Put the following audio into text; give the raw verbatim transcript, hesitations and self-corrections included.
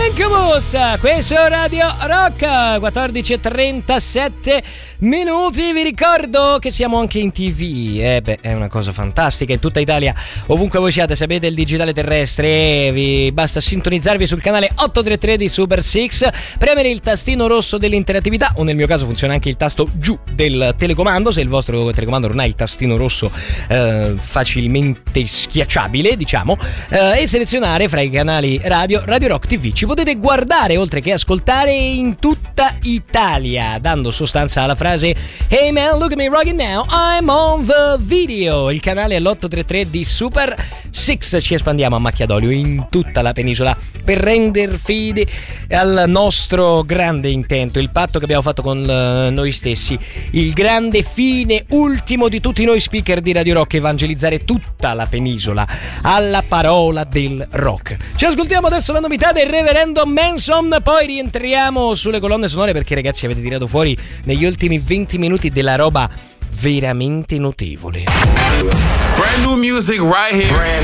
Incubus, questo è Radio Rock, quattordici e trentasette minuti. Vi ricordo che siamo anche in tivù, eh beh, è una cosa fantastica, in tutta Italia, ovunque voi siate. Sapete il digitale terrestre, vi basta sintonizzarvi sul canale ottocentotrentatré di Super sei, premere il tastino rosso dell'interattività, o nel mio caso funziona anche il tasto giù del telecomando, se il vostro telecomando non ha il tastino rosso eh, facilmente schiacciabile, diciamo, eh, e selezionare fra i canali radio Radio Rock tivù. Ci potete guardare oltre che ascoltare in tutta Italia, dando sostanza alla frase "Hey man, look at me rocking now, I'm on the video". Il canale è l'ottocentotrentatré di Super sei. Ci espandiamo a macchia d'olio in tutta la penisola per render fede al nostro grande intento, il patto che abbiamo fatto con uh, noi stessi, il grande fine ultimo di tutti noi speaker di Radio Rock: evangelizzare tutta la penisola alla parola del rock. Ci ascoltiamo adesso la novità del Reverendo Manson, poi rientriamo sulle colonne sonore, perché ragazzi avete tirato fuori negli ultimi venti minuti della roba veramente notevole. Brand new music right here.